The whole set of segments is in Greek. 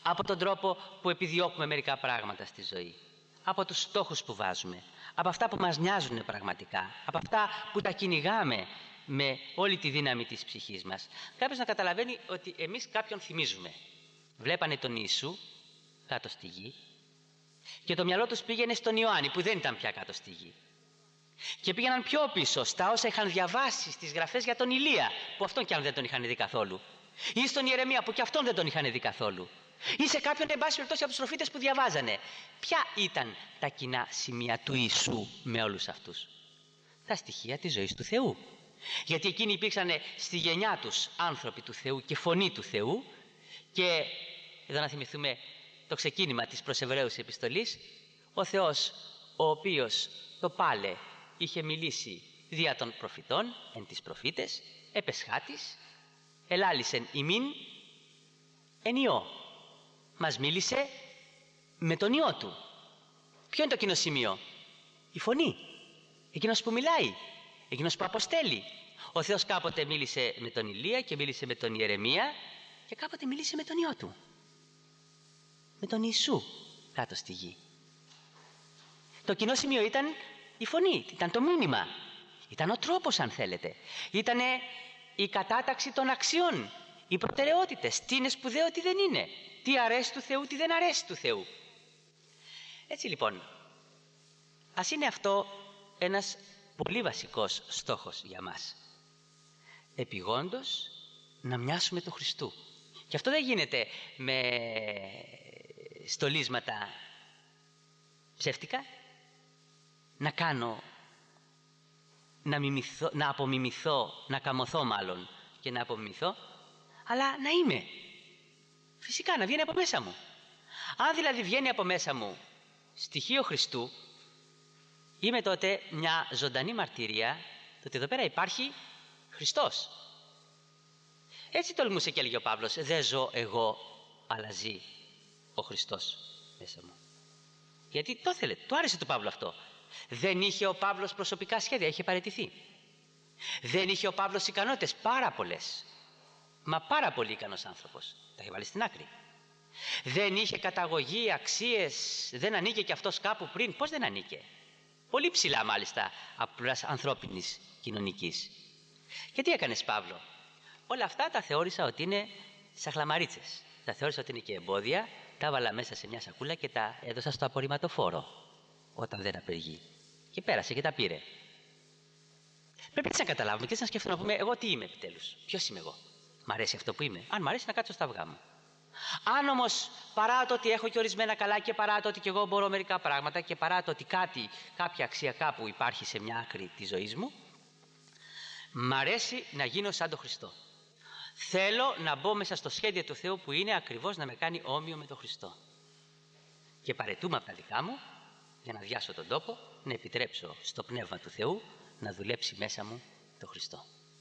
από τον τρόπο που επιδιώκουμε μερικά πράγματα στη ζωή, από τους στόχους που βάζουμε, από αυτά που μας νοιάζουν πραγματικά, από αυτά που τα κυνηγάμε με όλη τη δύναμη της ψυχής μας. Κάποιος να καταλαβαίνει ότι εμείς κάποιον θυμίζουμε. Βλέπανε τον Ιησού κάτω στη γη και το μυαλό τους πήγαινε στον Ιωάννη που δεν ήταν πια κάτω στη γη. Και πήγαιναν πιο πίσω στα όσα είχαν διαβάσει στις γραφές για τον Ηλία, που αυτόν κι αν δεν τον είχαν δει καθόλου, ή στον Ιερεμία που κι αυτόν δεν τον είχαν δει καθόλου, ή σε κάποιον εν πάση περιπτώσει από τους προφήτες που διαβάζανε. Ποια ήταν τα κοινά σημεία του Ιησού με όλους αυτούς? Τα στοιχεία της ζωής του Θεού. Γιατί εκείνοι υπήρξαν στη γενιά τους άνθρωποι του Θεού και φωνή του Θεού. Και εδώ να θυμηθούμε το ξεκίνημα της προς Εβραίους επιστολής, ο Θεός ο οποίος το πάλε είχε μιλήσει δια των προφητών εν τις προφήτες, επεσχάτης, ελάλησεν ημίν εν Υιό. Μας μίλησε με τον Υιό του. Ποιο είναι το κοινό σημείο? Η φωνή, εκείνος που μιλάει, εκείνος που αποστέλει. Ο Θεός κάποτε μίλησε με τον Ηλία και μίλησε με τον Ιερεμία και κάποτε μίλησε με τον Υιό του, με τον Ιησού κάτω στη γη. Το κοινό σημείο ήταν η φωνή, ήταν το μήνυμα, ήταν ο τρόπος αν θέλετε, ήταν η κατάταξη των αξιών, οι προτεραιότητες, τι είναι σπουδαίο, τι δεν είναι, τι αρέσει του Θεού, τι δεν αρέσει του Θεού. Έτσι λοιπόν, ας είναι αυτό ένας πολύ βασικός στόχος για μας. Επειγόντως να μοιάσουμε του Χριστού. Και αυτό δεν γίνεται με στολίσματα ψεύτικα. Να κάνω, να απομιμηθώ, να καμωθώ μάλλον και να απομιμηθώ, αλλά να είμαι. Φυσικά να βγαίνει από μέσα μου. Αν δηλαδή βγαίνει από μέσα μου στοιχείο Χριστού, είμαι τότε μια ζωντανή μαρτυρία ότι εδώ πέρα υπάρχει Χριστός. Έτσι τολμούσε και έλεγε ο Παύλος, δεν ζω εγώ αλλά ζει ο Χριστός μέσα μου. Γιατί το ήθελε, του άρεσε του Παύλου αυτό. Δεν είχε ο Παύλος προσωπικά σχέδια, είχε παραιτηθεί. Δεν είχε ο Παύλος ικανότητες, πάρα πολλές. Μα πάρα πολύ ικανός άνθρωπος, τα είχε βάλει στην άκρη. Δεν είχε καταγωγή, αξίες, δεν ανήκε κι αυτός κάπου πριν. Πώς δεν ανήκε? Πολύ ψηλά μάλιστα από πλευράς ανθρώπινης κοινωνικής. Και τι έκανες Παύλο? Όλα αυτά τα θεώρησα ότι είναι σαχλαμαρίτσες. Τα θεώρησα ότι είναι και εμπόδια, τα έβαλα μέσα σε μια σακούλα και τα έδωσα στο απορριμματοφόρο όταν δεν απεργεί. Και πέρασε και τα πήρε. Πρέπει έτσι να καταλάβουμε και έτσι να σκεφτούμε, να πούμε εγώ τι είμαι επιτέλους, ποιος είμαι εγώ? Μ' αρέσει αυτό που είμαι? Αν μ' αρέσει να κάτσω στα αυγά μου. Αν όμως παρά το ότι έχω και ορισμένα καλά και παρά το ότι και εγώ μπορώ μερικά πράγματα και παρά το ότι κάποια αξία κάπου υπάρχει σε μια άκρη της ζωής μου, μ' αρέσει να γίνω σαν τον Χριστό. Θέλω να μπω μέσα στο σχέδιο του Θεού που είναι ακριβώς να με κάνει όμοιο με τον Χριστό. Και παρετούμε από τα δικά μου για να διάσω τον τόπο, να επιτρέψω στο Πνεύμα του Θεού να δουλέψει μέσα μου τον Χριστό.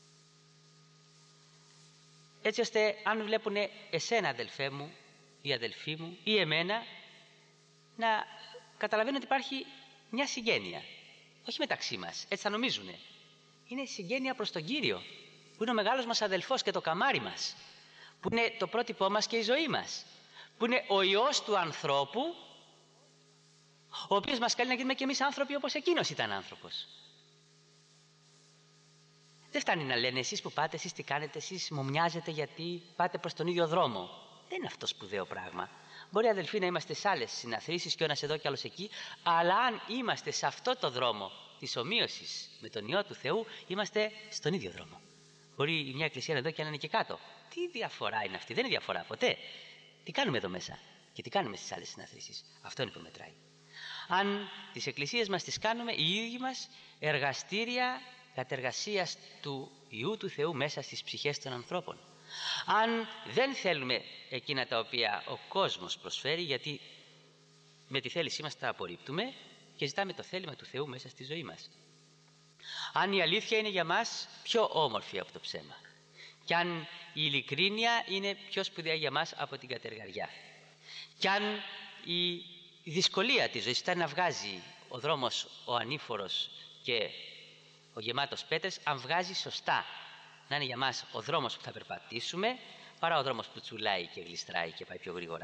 Έτσι ώστε αν βλέπουν εσένα αδελφέ μου ή αδελφή μου ή εμένα, να καταλαβαίνουν ότι υπάρχει μια συγγένεια. Όχι μεταξύ μας, έτσι θα νομίζουνε. Είναι συγγένεια προς τον Κύριο, που είναι ο μεγάλος μας αδελφός και το καμάρι μας, που είναι το πρότυπό μας και η ζωή μας, που είναι ο Υιός του ανθρώπου, ο οποίος μας καλεί να γίνουμε και εμείς άνθρωποι όπως εκείνος ήταν άνθρωπος. Δεν φτάνει να λένε εσείς που πάτε, εσείς τι κάνετε, εσείς μου μοιάζετε γιατί πάτε προς τον ίδιο δρόμο. Δεν είναι αυτό σπουδαίο πράγμα. Μπορεί αδελφοί να είμαστε σε άλλες συναθρήσεις και ο ένας εδώ και άλλος εκεί, αλλά αν είμαστε σε αυτό το δρόμο της ομοίωσης με τον Υιό του Θεού, είμαστε στον ίδιο δρόμο. Μπορεί μια εκκλησία να είναι εδώ και να είναι και κάτω. Τι διαφορά είναι αυτή? Δεν είναι διαφορά ποτέ. Τι κάνουμε εδώ μέσα και τι κάνουμε στις άλλες συναθρήσεις? Αυτό είναι που μετράει. Αν τις εκκλησίες μας τις κάνουμε οι ίδιοι μας εργαστήρια κατεργασίας του Υιού του Θεού μέσα στις ψυχές των ανθρώπων. Αν δεν θέλουμε εκείνα τα οποία ο κόσμος προσφέρει, γιατί με τη θέλησή μας τα απορρίπτουμε και ζητάμε το θέλημα του Θεού μέσα στη ζωή μας. Αν η αλήθεια είναι για μας πιο όμορφη από το ψέμα και αν η ειλικρίνεια είναι πιο σπουδαία για μας από την κατεργαριά και αν η δυσκολία της ζωής ήταν να βγάζει ο δρόμος ο ανήφορος και ο γεμάτος πέτρες, αν βγάζει σωστά, να είναι για μας ο δρόμος που θα περπατήσουμε παρά ο δρόμος που τσουλάει και γλιστράει και πάει πιο γρήγορα.